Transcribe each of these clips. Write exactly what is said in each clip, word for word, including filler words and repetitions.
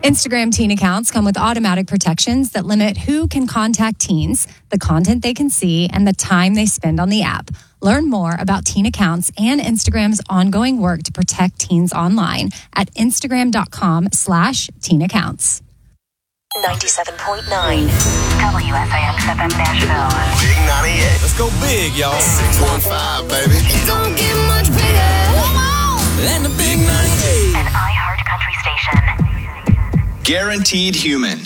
Instagram teen accounts come with automatic protections that limit who can contact teens, the content they can see, and the time they spend on the app. Learn more about teen accounts and Instagram's ongoing work to protect teens online at instagram.com slash teen accounts. ninety-seven point nine W S I X F M Nashville. Big ninety-eight. Let's go big, y'all. six one five, baby. It don't get much bigger. And the Big ninety-eight. An iHeart country station. Guaranteed Human.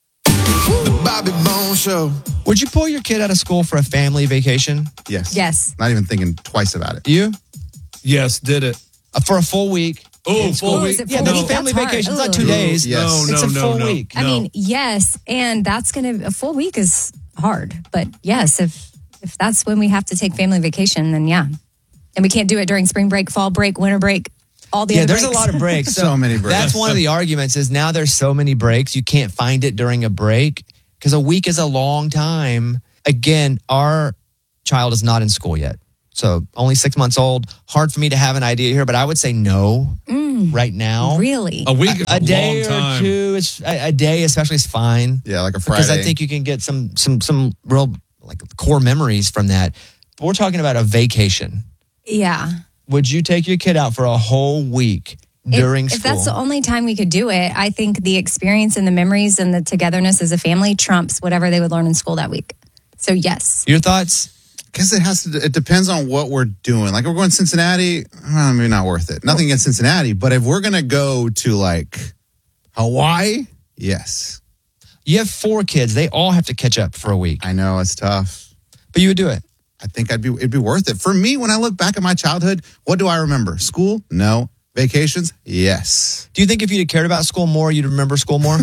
The Bobby Bone Show. Would you pull your kid out of school for a family vacation? Yes. Yes. Not even thinking twice about it. You? Yes, did it. Uh, for a full week? Oh, in school? full Oh, week. is it Yeah, full that's week? family That's hard. vacation. It's not two Ugh. days. Yes. No, no, It's a no, full no. week. I No. mean, yes, and that's going to, a full week is hard. But yes, if if that's when we have to take family vacation, then yeah. And we can't do it during spring break, fall break, winter break, all the Yeah, other there's breaks. a lot of breaks. So many breaks. That's one of the arguments is now there's so many breaks, you can't find it during a break because a week is a long time. Again, our child is not in school yet. So only six months old. Hard for me to have an idea here, but I would say no right now. Really? A week is a, A day long or time. two, is, a, a day especially is fine. Yeah, like a Friday. Because I think you can get some some some real like core memories from that. But we're talking about a vacation. Yeah. Would you take your kid out for a whole week during if, school? If that's the only time we could do it, I think the experience and the memories and the togetherness as a family trumps whatever they would learn in school that week. So yes. Your thoughts? Because it has to, it depends on what we're doing. Like, if we're going to Cincinnati, well, maybe not worth it. Nothing against Cincinnati, but if we're going to go to like Hawaii, yes. You have four kids. They all have to catch up for a week. I know it's tough. But you would do it. I think I'd be, it'd be worth it. For me, when I look back at my childhood, what do I remember? School? No. Vacations? Yes. Do you think if you'd cared about school more, you'd remember school more?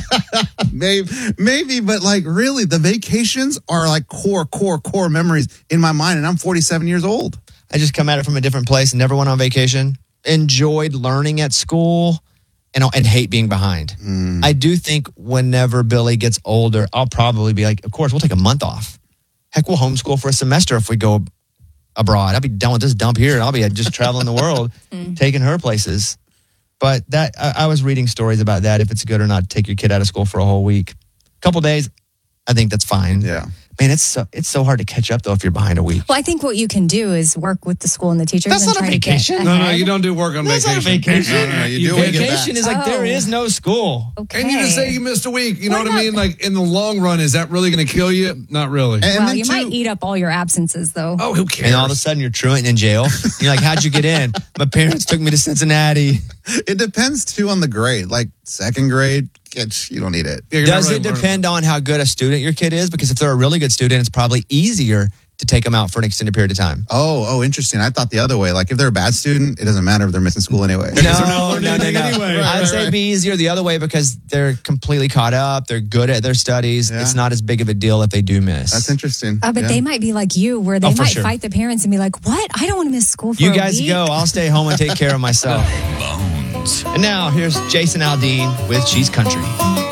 Maybe, maybe, but like really, the vacations are like core, core, core memories in my mind, and I'm forty-seven years old. I just come at it from a different place and never went on vacation. Enjoyed learning at school and, and hate being behind. Mm. I do think whenever Billy gets older, I'll probably be like, of course, we'll take a month off. Heck, we'll homeschool for a semester if we go abroad. I'll be done with this dump here and I'll be just traveling the world, taking her places. But that I, I was reading stories about that, if it's good or not to take your kid out of school for a whole week. A couple days, I think that's fine. Yeah. Man, it's so it's so hard to catch up though if you're behind a week. Well, I think what you can do is work with the school and the teachers. That's and not a try to get vacation. No, no, ahead. you don't do work on That's not vacation. a vacation. No, no, no, you do it when you get Vacation back. is like there Oh. is no school. Okay. And you just say you missed a week. You know Why what I mean? not? Like, in the long run, is that really going to kill you? Not really. And Well, then you too, might eat up all your absences, though. Oh, who cares? And all of a sudden you're truant in jail. You're like, how'd you get in? My parents took me to Cincinnati. it depends too on the grade. Like second grade, it's, you don't need it. Yeah, you're not Does really it learning. depend on how good a student your kid is? Because if they're a really good student, it's probably easier to take them out for an extended period of time. Oh, oh, interesting. I thought the other way. Like if they're a bad student, it doesn't matter if they're missing school anyway. No, they're not no, learning no, no, anything no. anyway. I'd Right, say right. it'd be easier the other way because they're completely caught up. They're good at their studies. Yeah. It's not as big of a deal if they do miss. That's interesting. Oh, but Yeah. they might be like you, where they Oh, for might sure. fight the parents and be like, "What? I don't want to miss school for You a guys week." go. I'll stay home and take care of myself. And now here's Jason Aldean with She's Country.